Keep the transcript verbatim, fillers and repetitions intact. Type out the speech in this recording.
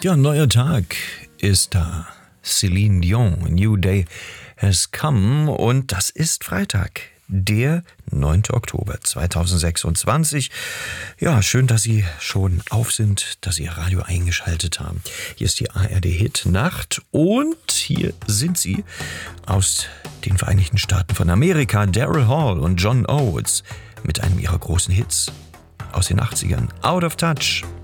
Ja, ein neuer Tag ist da. Celine Dion, A New Day has come, und das ist Freitag, der neunte Oktober zweitausendsechsundzwanzig. Ja, schön, dass Sie schon auf sind, dass Sie Ihr Radio eingeschaltet haben. Hier ist die A R D-Hit Nacht und hier sind sie aus den Vereinigten Staaten von Amerika, Daryl Hall und John Oates mit einem ihrer großen Hits aus den achtzigern, Out of Touch.